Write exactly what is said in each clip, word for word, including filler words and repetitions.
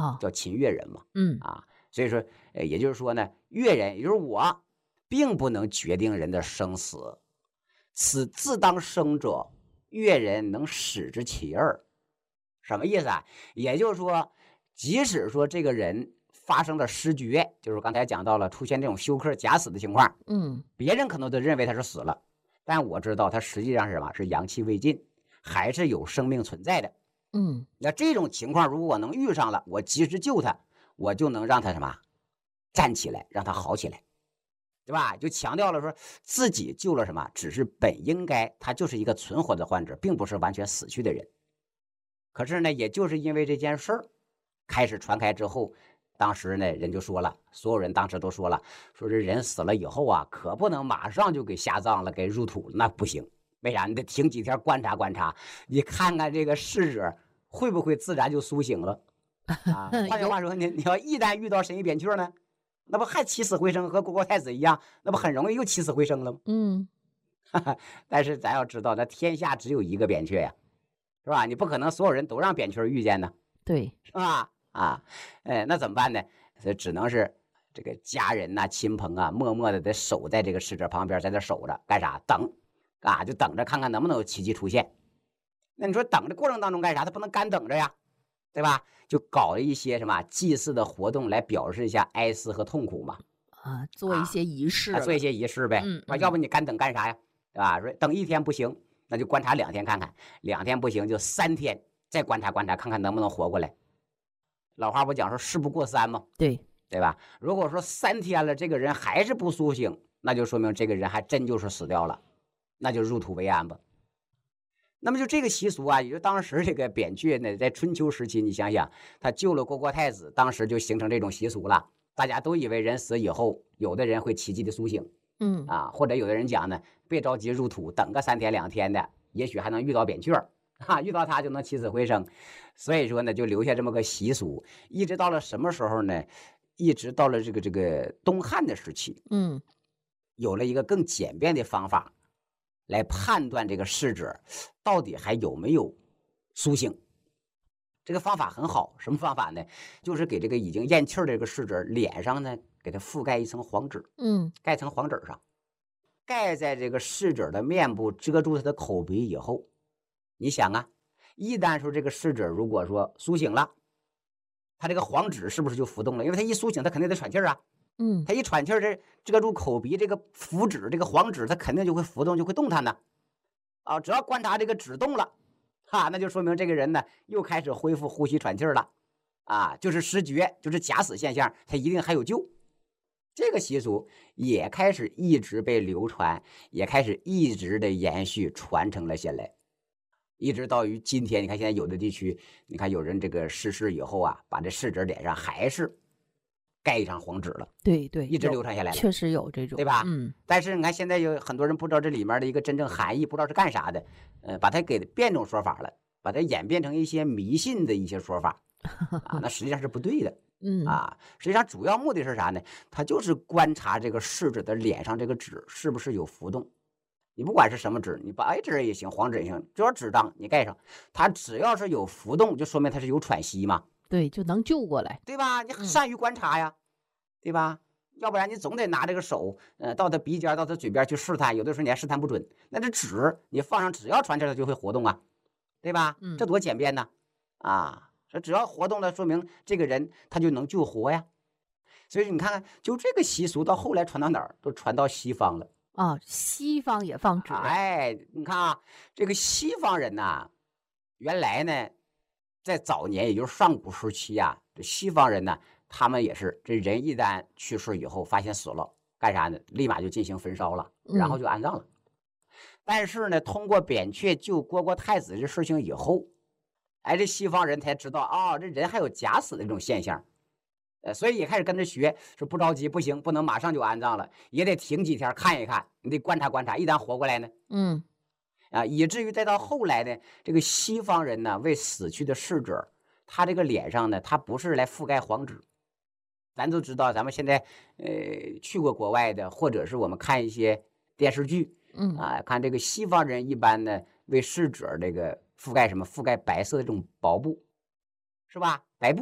啊， 叫秦越人嘛。 嗯啊，所以说，呃，也就是说呢，越人也就是我，并不能决定人的生死，此自当生者，越人能使之其二。什么意思啊？也就是说，即使说这个人发生了失觉，就是刚才讲到了出现这种休克假死的情况， 嗯别人可能都认为他是死了，但我知道他实际上是什么？是阳气未尽，还是有生命存在的。 嗯那这种情况，如果我能遇上了，我及时救他，我就能让他什么站起来，让他好起来，对吧？就强调了说自己救了什么，只是本应该他就是一个存活的患者，并不是完全死去的人。可是呢，也就是因为这件事儿开始传开之后，当时呢人就说了，所有人当时都说了，说这人死了以后啊，可不能马上就给下葬了，给入土了，那不行。为啥？你得停几天观察观察，你看看这个逝者会不会自然就苏醒了啊？换句话说，你你要一旦遇到神医扁鹊呢，那不还起死回生，和虢国太子一样，那不很容易又起死回生了吗？ 嗯， 但是咱要知道，那天下只有一个扁鹊呀，是吧？你不可能所有人都让扁鹊遇见呢， 对， 是吧？啊，哎，那怎么办呢？所以只能是这个家人呐、亲朋啊，默默的得守在这个逝者旁边，在这守着，干啥？等啊，就等着看看能不能有奇迹出现。那你说等的过程当中干啥？他不能干等着呀，对吧？就搞一些什么祭祀的活动来表示一下哀思和痛苦嘛。 啊，做一些仪式啊， 了， 做一些仪式呗， 嗯啊，要不你干等干啥呀？对吧？说等一天不行，那就观察两天看看，两天不行就三天再观察观察，看看能不能活过来。老话不讲说事不过三吗？ 对， 对吧？如果说三天了，这个人还是不苏醒，那就说明这个人还真就是死掉了，那就入土为安吧。那么就这个习俗啊，也就当时这个扁鹊呢，在春秋时期，你想想，他救了虢国太子，当时就形成这种习俗了。大家都以为人死以后，有的人会奇迹的苏醒， 嗯啊，或者有的人讲呢，别着急入土，等个三天两天的，也许还能遇到扁鹊啊，遇到他就能起死回生。所以说呢，就留下这么个习俗，一直到了什么时候呢？一直到了这个这个东汉的时期， 嗯有了一个更简便的方法来判断这个逝者到底还有没有苏醒。这个方法很好，什么方法呢？就是给这个已经咽气儿的这个逝者脸上呢，给他覆盖一层黄纸， 嗯盖层黄纸上，盖在这个逝者的面部，遮住他的口鼻以后，你想啊，一旦说这个逝者如果说苏醒了，他这个黄纸是不是就浮动了？因为他一苏醒，他肯定得喘气儿啊。 嗯， 他一喘气儿，这遮住口鼻这个符纸，这个黄纸，它肯定就会浮动，就会动弹呢。啊，只要观察这个纸动了，哈，那就说明这个人呢又开始恢复呼吸喘气儿了。啊，就是失觉，就是假死现象，他一定还有救。这个习俗也开始一直被流传，也开始一直的延续传承了下来，一直到于今天。你看现在有的地区，你看有人这个逝世以后啊，把这逝者脸上还是盖一张黄纸了， 对对， 一直有流传下来了， 确实有这种， 对吧？ 嗯但是你看现在有很多人不知道这里面的一个真正含义，不知道是干啥的，呃，把它给变种说法了，把它演变成一些迷信的一些说法啊，那实际上是不对的。 嗯啊，实际上主要目的是啥呢？他就是观察这个逝者的脸上这个纸是不是有浮动。你不管是什么纸，你白纸也行，黄纸也行，只要纸张你盖上，它只要是有浮动，就说明它是有喘息嘛， 对，就能救过来， 对吧？你嗯善于观察呀，对吧？要不然你总得拿这个手，呃，到他鼻尖，到他嘴边去试探，有的时候你还试探不准。那这纸你放上，只要传这它就会活动啊，对吧？ 嗯这多简便呢，啊！这只要活动了，说明这个人他就能救活呀。所以你看看，就这个习俗到后来传到哪儿，都传到西方了。 啊，西方也放纸， 哎，你看啊，这个西方人呐，原来呢，在早年，也就是上古时期啊，这西方人呢，他们也是这人一旦去世以后，发现死了，干啥呢？立马就进行焚烧了，然后就安葬了。嗯、但是呢，通过扁鹊救虢国太子这事情以后，哎，这西方人才知道啊、哦，这人还有假死的这种现象。呃，所以也开始跟着学，说不着急，不行，不能马上就安葬了，也得停几天看一看，你得观察观察，一旦活过来呢， 嗯啊，以至于再到后来呢，这个西方人呢，为死去的逝者，他这个脸上呢，他不是来覆盖黄纸。咱都知道，咱们现在呃去过国外的，或者是我们看一些电视剧， 嗯啊，看这个西方人一般呢为逝者这个覆盖什么？覆盖白色的这种薄布，是吧？白布。 对，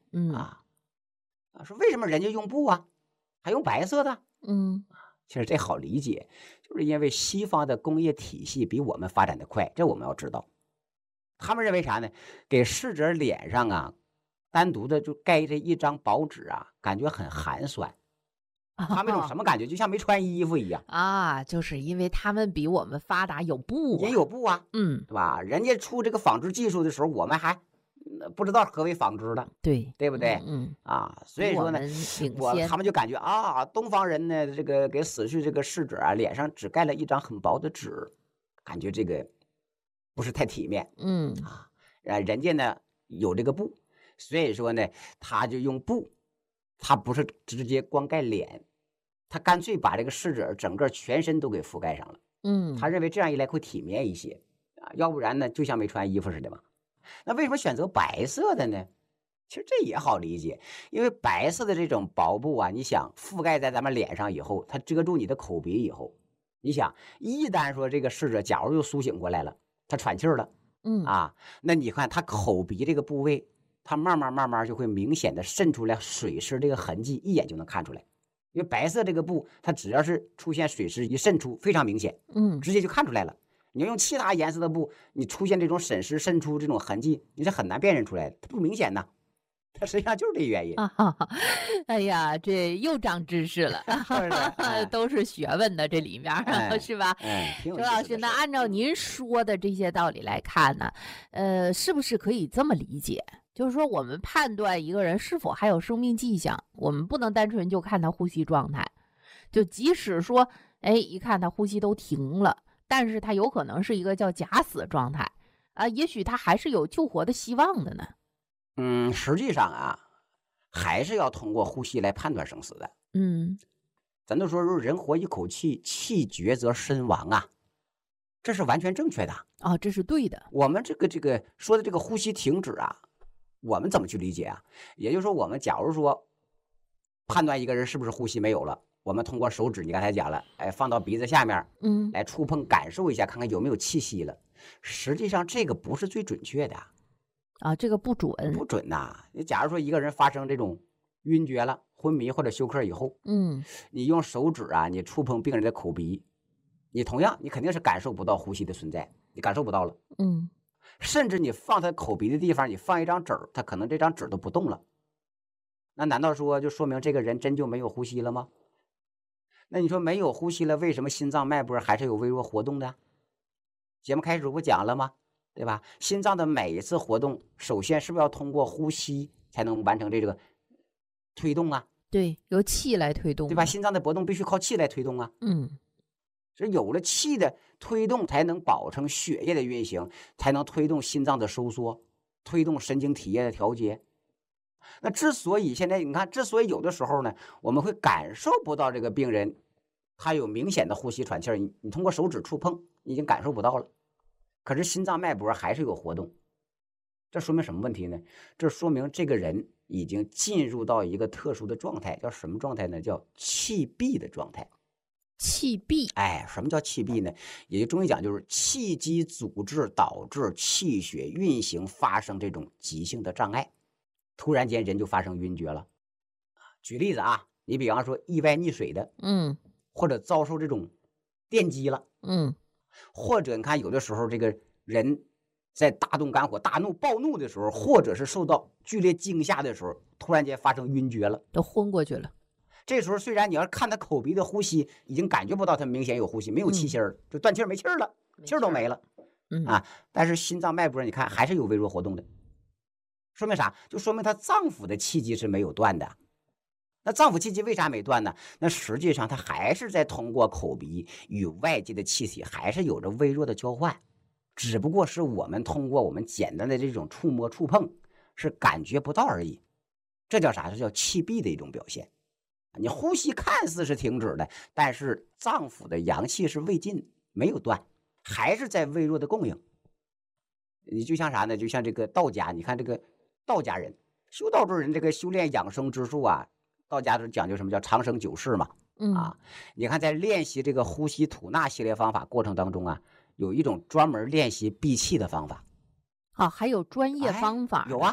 嗯啊啊，说为什么人家用布啊，还用白色的？ 嗯其实这好理解，就是因为西方的工业体系比我们发展的快，这我们要知道。他们认为啥呢？给逝者脸上啊，单独的就盖这一张薄纸啊，感觉很寒酸。他们一种什么感觉？就像没穿衣服一样。 啊，就是因为他们比我们发达，有布也啊。 有布啊， 嗯， 对吧？人家出这个纺织技术的时候，我们还嗯不知道何为纺织的， 对， 对不对？ 嗯嗯， 啊，所以说呢， 比我们领先。 我他们就感觉啊，东方人呢，这个给死去这个逝者啊，脸上只盖了一张很薄的纸，感觉这个不是太体面嗯啊。啊，人家呢有这个布，所以说呢，他就用布，他不是直接光盖脸，他干脆把这个逝者整个全身都给覆盖上了。他嗯认为这样一来会体面一些啊，要不然呢，就像没穿衣服似的嘛。那为什么选择白色的呢？其实这也好理解，因为白色的这种薄布啊，你想覆盖在咱们脸上以后，它遮住你的口鼻以后，你想一旦说这个逝者假如又苏醒过来了，他喘气儿了嗯啊，那你看他口鼻这个部位，它慢慢慢慢就会明显的渗出来水湿这个痕迹，一眼就能看出来。因为白色这个布，它只要是出现水湿一渗出，非常明显， 嗯直接就看出来了。你要用其他颜色的布，你出现这种渗湿渗出这种痕迹，你是很难辨认出来的，它不明显呐。它实际上就是这原因。 啊哈哈，哎呀，这又长知识了， 是不是？哎都是学问的这里面儿， 哎是吧？ 哎，挺有周老师， 意思的事儿那按照您说的这些道理来看呢，呃，是不是可以这么理解？就是说，我们判断一个人是否还有生命迹象，我们不能单纯就看他呼吸状态，就即使说，哎，一看他呼吸都停了，但是他有可能是一个叫假死状态啊，也许他还是有救活的希望的呢。 嗯，实际上啊，还是要通过呼吸来判断生死的。 嗯咱都说，人活一口气，气绝则身亡啊，这是完全正确的。 啊，这是对的。 我们这个这个说的这个呼吸停止啊，我们怎么去理解啊？也就是说，我们假如说判断一个人是不是呼吸没有了，我们通过手指，你刚才讲了，哎，放到鼻子下面， 嗯来触碰感受一下，看看有没有气息了。实际上，这个不是最准确的， 啊，这个不准。 不准呐。你假如说一个人发生这种晕厥了、昏迷或者休克以后， 嗯你用手指啊，你触碰病人的口鼻，你同样你肯定是感受不到呼吸的存在，你感受不到了。 嗯甚至你放他口鼻的地方，你放一张纸儿，他可能这张纸都不动了。那难道说就说明这个人真就没有呼吸了吗？那你说没有呼吸了，为什么心脏脉搏还是有微弱活动的？节目开始不讲了吗？对吧？心脏的每一次活动，首先是不是要通过呼吸才能完成这个推动啊？ 对，由气来推动， 对吧？？心脏的搏动必须靠气来推动啊。 嗯是有了气的推动，才能保证血液的运行，才能推动心脏的收缩，推动神经体液的调节。那之所以现在你看，之所以有的时候呢，我们会感受不到这个病人他有明显的呼吸喘气儿，你你通过手指触碰，你已经感受不到了，可是心脏脉搏还是有活动，这说明什么问题呢？这说明这个人已经进入到一个特殊的状态，叫什么状态呢？叫气闭的状态。 气闭。 哎，什么叫气闭呢？也就中医讲，就是气机阻滞导致气血运行发生这种急性的障碍，突然间人就发生晕厥了。举例子啊，你比方说意外溺水的， 嗯或者遭受这种电击了， 嗯或者你看有的时候这个人在大动肝火、大怒、暴怒的时候，或者是受到剧烈惊吓的时候，突然间发生晕厥了。 都昏过去了。 这时候虽然你要看他口鼻的呼吸，已经感觉不到他明显有呼吸，没有气息儿，就断气儿没气儿了，气儿都没了嗯啊。但是心脏脉搏你看还是有微弱活动的，说明啥？就说明他脏腑的气机是没有断的。那脏腑气机为啥没断呢？那实际上它还是在通过口鼻与外界的气体还是有着微弱的交换，只不过是我们通过我们简单的这种触摸触碰是感觉不到而已。这叫啥？这叫气闭的一种表现。你呼吸看似是停止的，但是脏腑的阳气是未尽，没有断，还是在微弱的供应。你就像啥呢？就像这个道家，你看这个道家人修道之人，这个修炼养生之术啊，道家是讲究什么叫长生久视嘛。 嗯啊，你看在练习这个呼吸吐纳系列方法过程当中啊，有一种专门练习闭气的方法。 啊，还有专业哎方法、 有啊，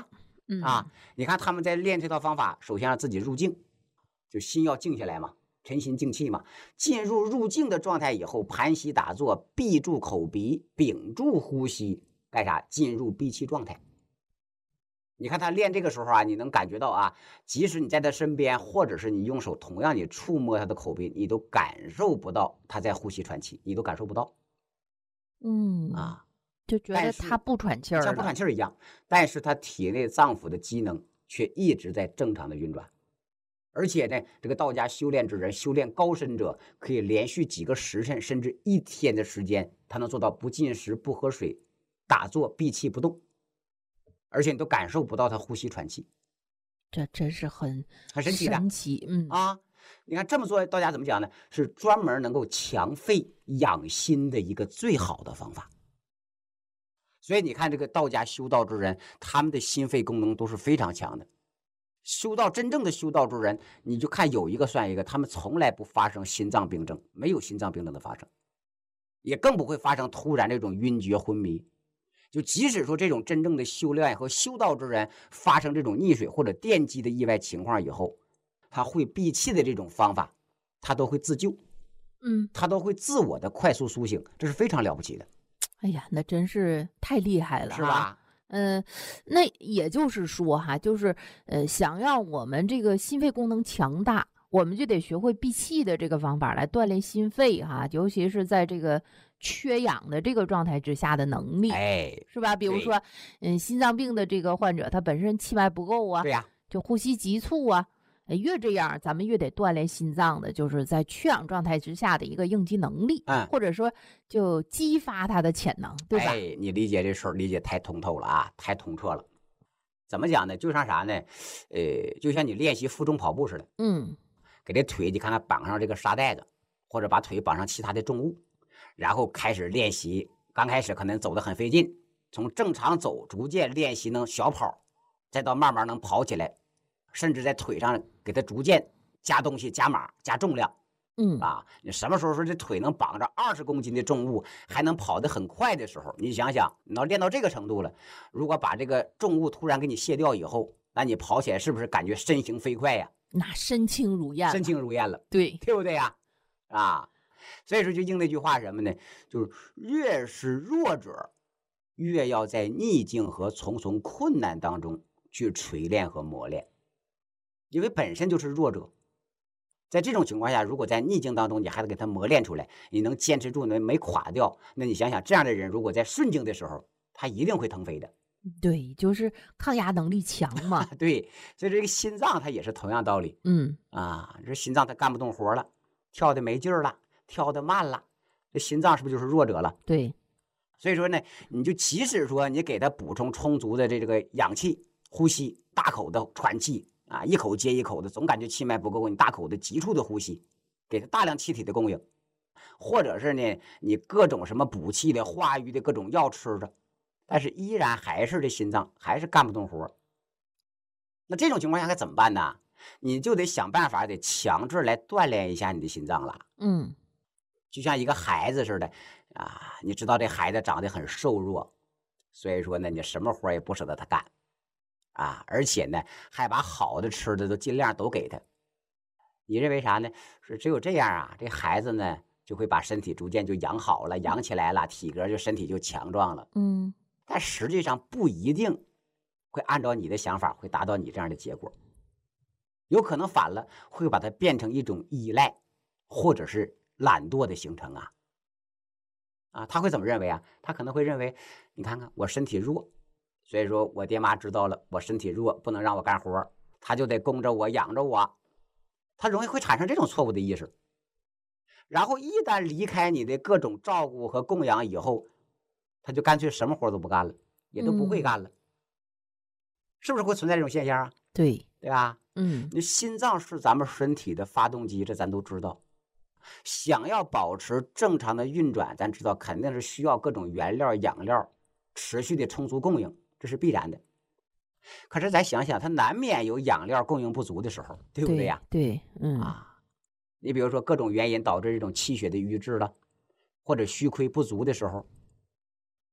啊。 嗯你看他们在练这套方法，首先让自己入静，就心要静下来嘛，沉心静气嘛。进入入静的状态以后，盘膝打坐，闭住口鼻，屏住呼吸，干啥？进入闭气状态。你看他练这个时候啊，你能感觉到啊，即使你在他身边，或者是你用手同样你触摸他的口鼻，你都感受不到他在呼吸喘气，你都感受不到嗯， 啊。 就觉得但是他不喘气儿像不喘了。 气儿一样，但是他体内脏腑的机能却一直在正常的运转。而且呢，这个道家修炼之人，修炼高深者，可以连续几个时辰，甚至一天的时间，他能做到不进食、不喝水，打坐闭气不动，而且你都感受不到他呼吸喘气， 这真是很很神奇的神奇。嗯啊！你看这么做，道家怎么讲呢？是专门能够强肺养心的一个最好的方法。所以你看，这个道家修道之人，他们的心肺功能都是非常强的。修道真正的修道之人，你就看有一个算一个，他们从来不发生心脏病症，没有心脏病症的发生，也更不会发生突然这种晕厥昏迷。就即使说这种真正的修炼和修道之人发生这种溺水或者电击的意外情况以后，他会闭气的这种方法，他都会自救， 嗯， 他都会自我的快速苏醒，这是非常了不起的， 哎呀，那真是太厉害了， 是？吧？ 嗯、那也就是说哈，就是呃，想让我们这个心肺功能强大，我们就得学会闭气的这个方法来锻炼心肺哈，尤其是在这个缺氧的这个状态之下的能力， 哎， 是吧？比如对说，嗯，心脏病的这个患者，他本身气脉不够啊， 对呀、 就呼吸急促啊，呃越这样，咱们越得锻炼心脏的，就是在缺氧状态之下的一个应激能力， 嗯或者说就激发他的潜能，对吧？ 哎，你理解这事儿理解太通透了啊，太通彻了。怎么讲呢？就像啥呢？呃，就像你练习负重跑步似的， 嗯给这腿你看看绑上这个沙袋子，或者把腿绑上其他的重物，然后开始练习。刚开始可能走得很费劲，从正常走逐渐练习能小跑，再到慢慢能跑起来，甚至在腿上给它逐渐加东西、加码、加重量。 嗯啊，你什么时候说这腿能绑着二十公斤的重物，还能跑得很快的时候，你想想，你要练到这个程度了，如果把这个重物突然给你卸掉以后，那你跑起来是不是感觉身形飞快呀？ 那身轻如燕了， 身轻如燕了， 对， 对不对呀？啊，所以说就应那句话什么呢？就是越是弱者，越要在逆境和重重困难当中去锤炼和磨练，因为本身就是弱者。在这种情况下，如果在逆境当中你还得给他磨练出来，你能坚持住，能没垮掉，那你想想，这样的人如果在顺境的时候，他一定会腾飞的。 对，就是抗压能力强嘛， 对，所以这个心脏它也是同样道理嗯啊。这心脏它干不动活了，跳的没劲儿了，跳的慢了，这心脏是不是就是弱者了？ 对， 所以说呢，你就即使说你给他补充充足的这这个氧气，呼吸大口的喘气啊，一口接一口的，总感觉气脉不够，你大口的急促的呼吸，给他大量气体的供应，或者是呢，你各种什么补气的、化瘀的各种药吃着，但是依然还是这心脏还是干不动活。那这种情况下该怎么办呢？你就得想办法，得强制来锻炼一下你的心脏了。 嗯就像一个孩子似的啊，你知道这孩子长得很瘦弱，所以说呢，你什么活也不舍得他干啊，而且呢，还把好的吃的都尽量都给他。你认为啥呢？是只有这样啊，这孩子呢就会把身体逐渐就养好了，养起来了，体格就身体就强壮了。 嗯但实际上不一定会按照你的想法会达到你这样的结果，有可能反了，会把它变成一种依赖，或者是懒惰的形成啊。啊，他会怎么认为啊？他可能会认为，你看看我身体弱，所以说我爹妈知道了我身体弱，不能让我干活，他就得供着我养着我，他容易会产生这种错误的意识。然后一旦离开你的各种照顾和供养以后，他就干脆什么活都不干了，也都不会干了，是不是会存在这种现象啊？ 对， 对吧？ 嗯你心脏是咱们身体的发动机，这咱都知道。想要保持正常的运转，咱知道肯定是需要各种原料、养料持续的充足供应，这是必然的。可是咱想想，它难免有养料供应不足的时候，对不对呀？ 对，嗯啊，你比如说各种原因导致这种气血的瘀滞了，或者虚亏不足的时候，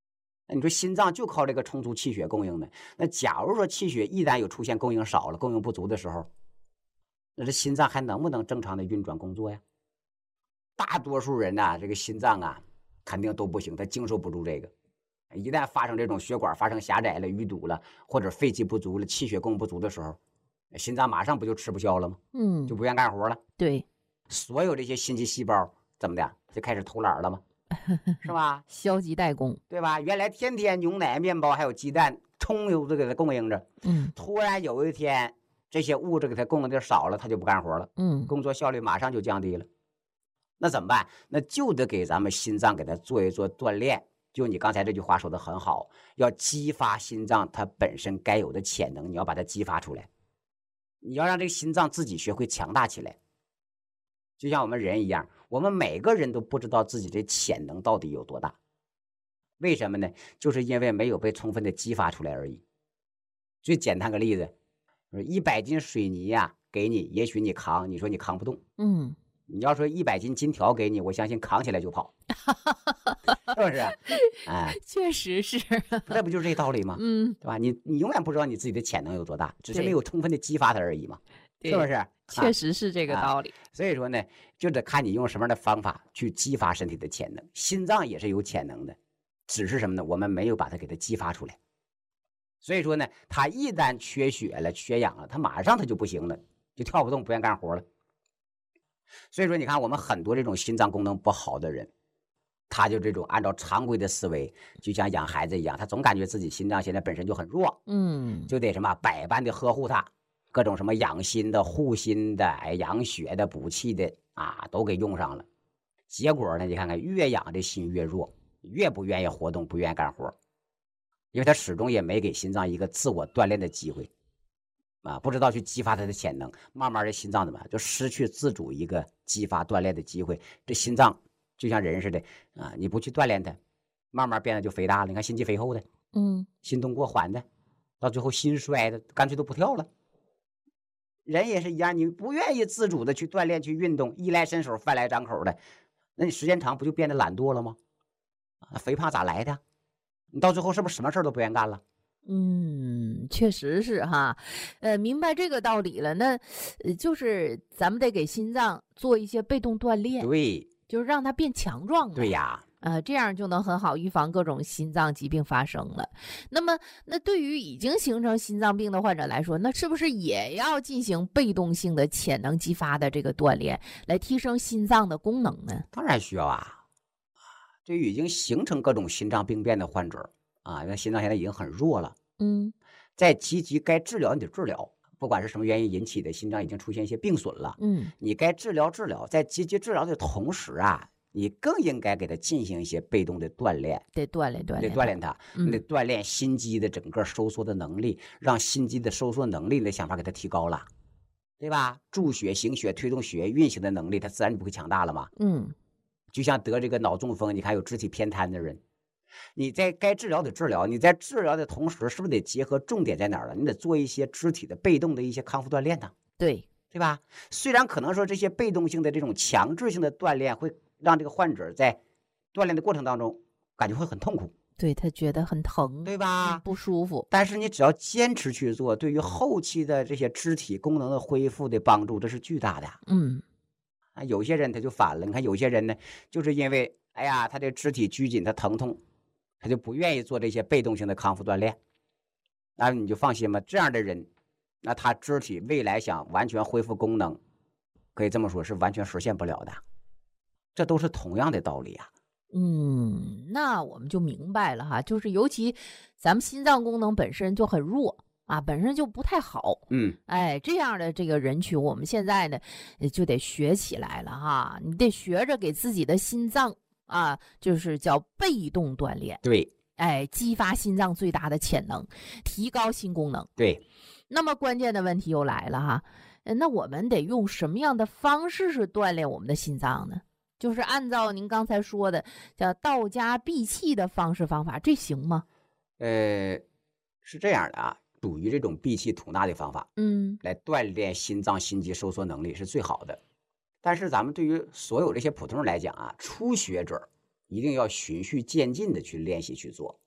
那你说心脏就靠这个充足气血供应的，那假如说气血一旦有出现供应少了、供应不足的时候，那这心脏还能不能正常的运转工作呀？大多数人呐、啊，这个心脏啊，肯定都不行，他经受不住这个。一旦发生这种血管发生狭窄了、淤堵了，或者肺气不足了、气血供不足的时候，心脏马上不就吃不消了吗？ 嗯， 就不愿干活了。 对， 所有这些心肌细胞怎么的，就开始偷懒了吗？是吧？ 消极怠工， 对吧？原来天天牛奶、面包还有鸡蛋充足的给它供应着， 嗯突然有一天这些物质给它供应的少了，它就不干活了， 嗯， 工作效率马上就降低了。那怎么办？那就得给咱们心脏给它做一做锻炼。就你刚才这句话说的很好，要激发心脏它本身该有的潜能，你要把它激发出来，你要让这个心脏自己学会强大起来。就像我们人一样，我们每个人都不知道自己的潜能到底有多大，为什么呢？就是因为没有被充分的激发出来而已。最简单个例子，一百斤水泥呀、啊，给你，也许你扛，你说你扛不动， 嗯， 你要说一百斤金条给你，我相信扛起来就跑，是不是？哎， 确实是， 那不就是这道理吗？ 嗯， 对吧？你你永远不知道你自己的潜能有多大，只是对没有充分的激发它而已嘛，是不是？ 确实是这个道理。 啊，所以说呢，就得看你用什么样的方法去激发身体的潜能。心脏也是有潜能的，只是什么呢？我们没有把它给它激发出来。所以说呢，它一旦缺血了、缺氧了，它马上它就不行了，就跳不动，不愿干活了。所以说，你看我们很多这种心脏功能不好的人，他就这种按照常规的思维，就像养孩子一样，他总感觉自己心脏现在本身就很弱， 嗯， 就得什么百般的呵护它，各种什么养心的、护心的、哎养血的、补气的啊，都给用上了。结果呢，你看看越养这心越弱，越不愿意活动，不愿意干活，因为他始终也没给心脏一个自我锻炼的机会。啊，不知道去激发它的潜能，慢慢的心脏怎么就失去自主一个激发锻炼的机会。这心脏就像人似的啊，你不去锻炼它，慢慢变得就肥大了。你看心肌肥厚的， 嗯， 心动过缓的，到最后心衰的，干脆都不跳了。人也是一样，你不愿意自主的去锻炼、去运动，衣来伸手、饭来张口的，那你时间长不就变得懒惰了吗？啊，肥胖咋来的？你到最后是不是什么事都不愿干了？ 嗯，确实是哈，呃，明白这个道理了。那，呃，就是咱们得给心脏做一些被动锻炼， 对， 就是让它变强壮。 对呀， 呃，这样就能很好预防各种心脏疾病发生了。那么，那对于已经形成心脏病的患者来说，那是不是也要进行被动性的潜能激发的这个锻炼，来提升心脏的功能呢？ 当然需要啊。对于已经形成各种心脏病变的患者啊，因为心脏现在已经很弱了， 嗯， 在积极该治疗你得治疗，不管是什么原因引起的，心脏已经出现一些病损了， 嗯， 你该治疗治疗，在积极治疗的同时啊，你更应该给他进行一些被动的锻炼， 得锻炼锻炼， 得锻炼他， 嗯你得锻炼心肌的整个收缩的能力，让心肌的收缩能力你的想法给他提高了，对吧？助血、行血、推动血液运行的能力，它自然就不会强大了嘛。 嗯， 就像得这个脑中风，你看有肢体偏瘫的人，你在该治疗的治疗，你在治疗的同时，是不是得结合重点在哪儿了？你得做一些肢体的被动的一些康复锻炼呢？ 对， 对吧？虽然可能说这些被动性的这种强制性的锻炼会让这个患者在锻炼的过程当中感觉会很痛苦， 对他觉得很疼， 对吧？ 不舒服。 但是你只要坚持去做，对于后期的这些肢体功能的恢复的帮助，这是巨大的。 嗯， 啊，有些人他就反了，你看有些人呢，就是因为哎呀，他的肢体拘紧，他疼痛，他就不愿意做这些被动性的康复锻炼。那你就放心吧，这样的人，那他肢体未来想完全恢复功能，可以这么说，是完全实现不了的。这都是同样的道理啊。 嗯，那我们就明白了哈，就是尤其咱们心脏功能本身就很弱啊，本身就不太好。 嗯， 哎，这样的这个人群，我们现在呢就得学起来了哈，你得学着给自己的心脏啊，就是叫被动锻炼， 对哎，激发心脏最大的潜能，提高心功能。 对， 那么关键的问题又来了哈，呃那我们得用什么样的方式是锻炼我们的心脏呢？就是按照您刚才说的叫道家闭气的方式方法，这行吗？ 呃，是这样的啊，属于这种闭气吐纳的方法， 嗯， 来锻炼心脏心肌收缩能力是最好的。但是咱们对于所有这些普通人来讲啊，初学者一定要循序渐进的去练习去做。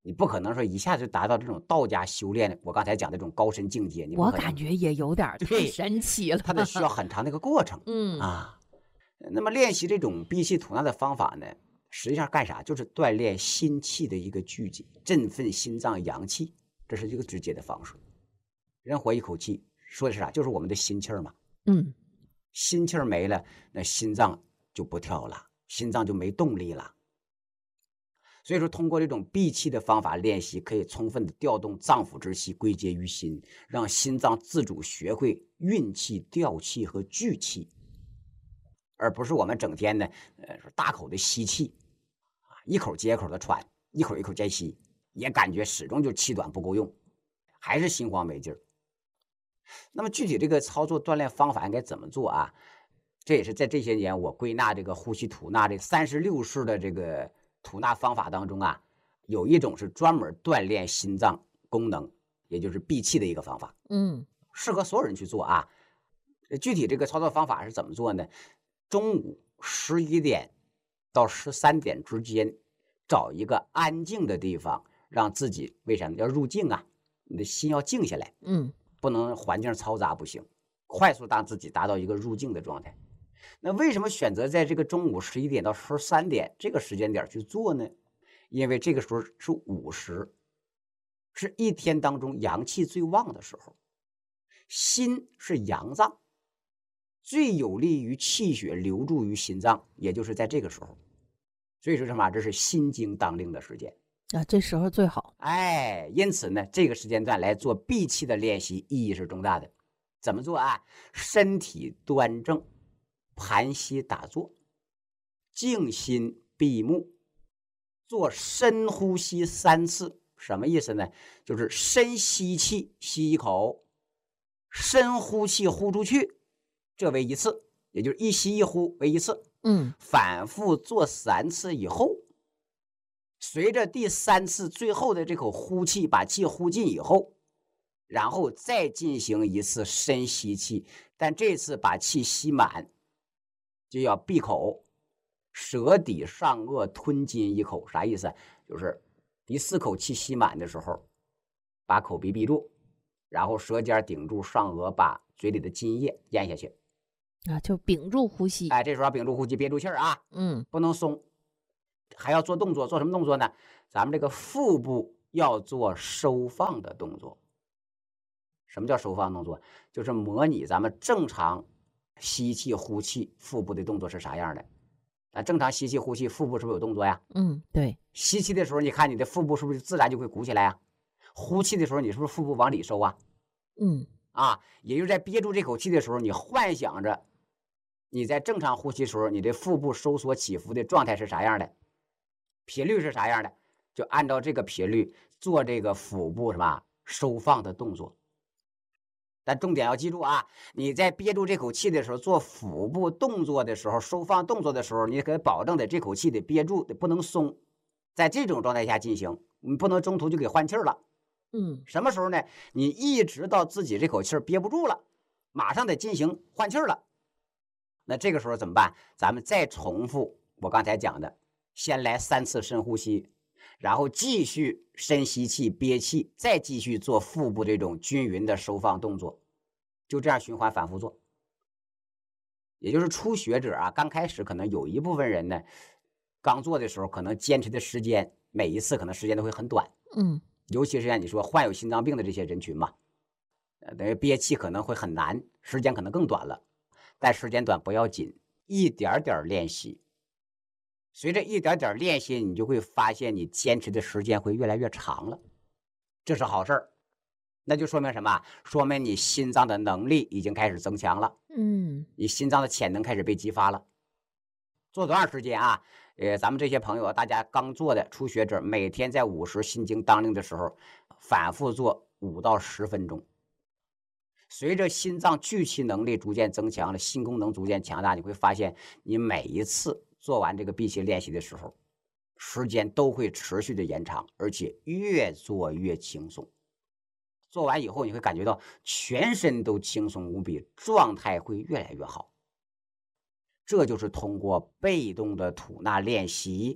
你不可能说一下就达到这种道家修炼，我刚才讲的这种高深境界，你不我可能感觉也有点儿太对神奇了。 它得需要很长的一个过程嗯啊。那么练习这种闭气吐纳的方法呢，实际上干啥？就是锻炼心气的一个聚集，振奋心脏阳气，这是一个直接的方式。人活一口气，说的是啥？就是我们的心气儿嘛。 嗯， 心气儿没了，那心脏就不跳了，心脏就没动力了。所以说，通过这种闭气的方法练习，可以充分的调动脏腑之气归结于心，让心脏自主学会运气、调气和聚气，而不是我们整天呢，呃，大口的吸气，啊，一口接一口的喘，一口一口接吸，也感觉始终就气短不够用，还是心慌没劲儿。那么具体这个操作锻炼方法应该怎么做啊？这也是在这些年我归纳这个呼吸吐纳这三十六式的这个吐纳方法当中啊，有一种是专门锻炼心脏功能，也就是闭气的一个方法。 嗯， 适合所有人去做啊。具体这个操作方法是怎么做呢？中午十一点到十三点之间，找一个安静的地方，让自己为啥呢？要入静啊，你的心要静下来。 嗯， 不能环境嘈杂不行，快速让自己达到一个入静的状态。那为什么选择在这个中午十一点到十三点这个时间点去做呢？因为这个时候是午时，是一天当中阳气最旺的时候，心是阳脏，最有利于气血流注于心脏，也就是在这个时候。所以说什么？这是心经当令的时间啊，这时候最好。 哎，因此呢，这个时间段来做闭气的练习意义是重大的。怎么做啊？身体端正，盘膝打坐，静心闭目，做深呼吸三次。什么意思呢？就是深吸气，吸一口，深呼气，呼出去，这为一次，也就是一吸一呼为一次。 嗯， 反复做三次以后，随着第三次最后的这口呼气把气呼尽以后，然后再进行一次深吸气，但这次把气吸满，就要闭口，舌抵上颚吞津一口。啥意思？就是第四口气吸满的时候，把口鼻闭住，然后舌尖顶住上颚，把嘴里的津液咽下去啊，就屏住呼吸。 哎，这时候要屏住呼吸，憋住气儿啊， 嗯， 不能松。还要做动作，做什么动作呢？咱们这个腹部要做收放的动作。什么叫收放动作？就是模拟咱们正常吸气呼气腹部的动作是啥样的。咱正常吸气呼气腹部是不是有动作呀？ 嗯，对。 吸气的时候你看你的腹部是不是自然就会鼓起来呀？呼气的时候你是不是腹部往里收啊？ 嗯， 啊，也就是在憋住这口气的时候，你幻想着你在正常呼吸的时候，你的腹部收缩起伏的状态是啥样的，频率是啥样的，就按照这个频率做这个腹部什么收放的动作。但重点要记住啊，你在憋住这口气的时候，做腹部动作的时候，收放动作的时候，你可保证的这口气得憋住，得不能松。在这种状态下进行，你不能中途就给换气了。 嗯， 什么时候呢？你一直到自己这口气憋不住了，马上得进行换气了。那这个时候怎么办？咱们再重复我刚才讲的，先来三次深呼吸，然后继续深吸气憋气，再继续做腹部这种均匀的收放动作，就这样循环反复做。也就是初学者啊，刚开始可能有一部分人呢，刚做的时候可能坚持的时间每一次可能时间都会很短。 嗯， 尤其是像你说患有心脏病的这些人群嘛，呃，等于憋气可能会很难，时间可能更短了。但时间短不要紧，一点点练习，随着一点点练习，你就会发现你坚持的时间会越来越长了，这是好事儿。那就说明什么？说明你心脏的能力已经开始增强了， 嗯， 你心脏的潜能开始被激发了。做多长时间啊？呃，咱们这些朋友，大家刚做的初学者，每天在午时心经当令的时候，反复做五到十分钟。随着心脏聚气能力逐渐增强了，心功能逐渐强大，你会发现，你每一次做完这个闭气练习的时候，时间都会持续的延长，而且越做越轻松。做完以后，你会感觉到全身都轻松无比，状态会越来越好。这就是通过被动的吐纳练习，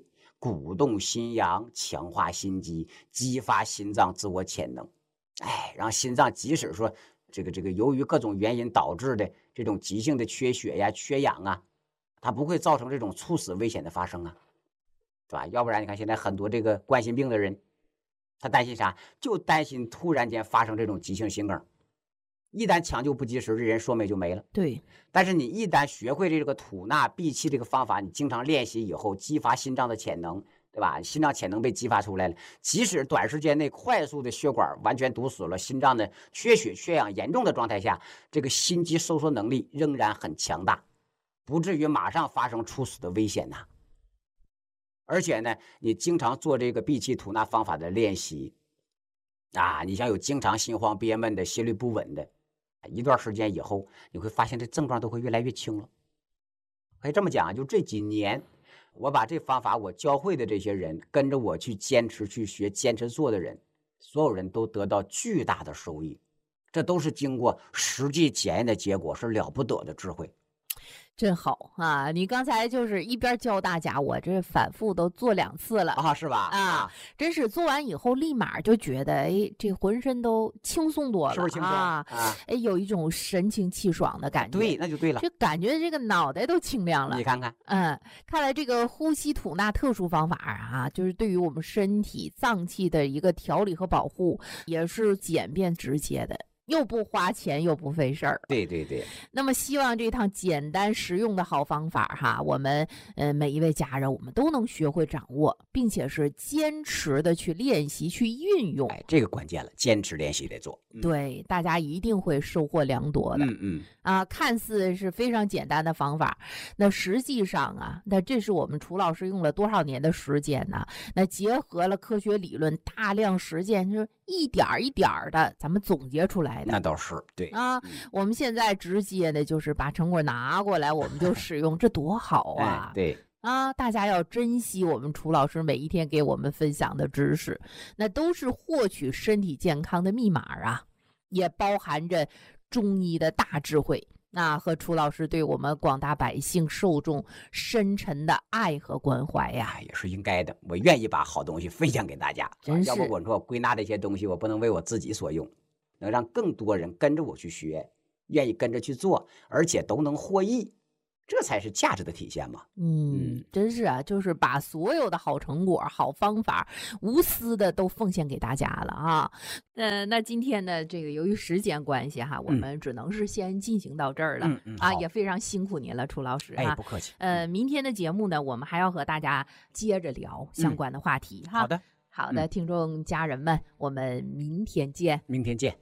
鼓动心阳，强化心肌，激发心脏自我潜能。哎，让心脏即使说这个这个由于各种原因导致的这种急性的缺血呀、缺氧啊，它不会造成这种猝死危险的发生啊，对吧？要不然你看现在很多这个冠心病的人，他担心啥？就担心突然间发生这种急性心梗，一旦抢救不及时，这人说没就没了。 对， 但是你一旦学会这个吐纳闭气这个方法，你经常练习以后，激发心脏的潜能，对吧？心脏潜能被激发出来了，即使短时间内快速的血管完全堵死了，心脏的缺血缺氧严重的状态下，这个心肌收缩能力仍然很强大，不至于马上发生猝死的危险呐。而且呢，你经常做这个闭气吐纳方法的练习啊，你像有经常心慌憋闷的、心律不稳的，一段时间以后，你会发现这症状都会越来越轻了。可以这么讲，就这几年，我把这方法我教会的这些人，跟着我去坚持去学、坚持做的人，所有人都得到巨大的收益。这都是经过实际检验的结果，是了不得的智慧。 真好啊！你刚才就是一边教大家，我这反复都做两次了啊，是吧？ 啊，真是做完以后立马就觉得，哎，这浑身都轻松多了， 是不是轻松啊？ 啊， 哎，有一种神清气爽的感觉。 对，那就对了， 就感觉这个脑袋都清亮了。 你看看， 嗯，看来这个呼吸吐纳特殊方法啊，就是对于我们身体脏器的一个调理和保护，也是简便直接的。又不花钱又不费事儿， 对对对。 那么希望这趟简单实用的好方法哈，我们呃每一位家人我们都能学会掌握，并且是坚持的去练习去运用。 哎，这个关键了，坚持练习得做。 嗯、对，大家一定会收获良多的。 嗯嗯啊，看似是非常简单的方法，那实际上啊，那这是我们楚老师用了多少年的时间呢？那结合了科学理论，大量实践，就是一点一点的，咱们总结出来的。 那倒是对啊，我们现在直接的就是把成果拿过来，我们就使用，这多好啊！ 哎、对啊，大家要珍惜我们楚老师每一天给我们分享的知识，那都是获取身体健康的密码啊，也包含着中医的大智慧。那和楚老师对我们广大百姓受众深沉的爱和关怀呀， 也是应该的。我愿意把好东西分享给大家， 真是要不我说我归纳这些东西，我不能为我自己所用，能让更多人跟着我去学，愿意跟着去做，而且都能获益。这才是价值的体现嘛。 嗯，真是啊，就是把所有的好成果、好方法，无私的都奉献给大家了啊。呃，那今天呢，这个由于时间关系哈，我们只能是先进行到这儿了、 嗯嗯、 啊，也非常辛苦您了，楚老师啊。 哎，不客气。 呃，明天的节目呢，我们还要和大家接着聊相关的话题、嗯、哈。 好的， 好的，听众家人们，我们明天见。 明天见。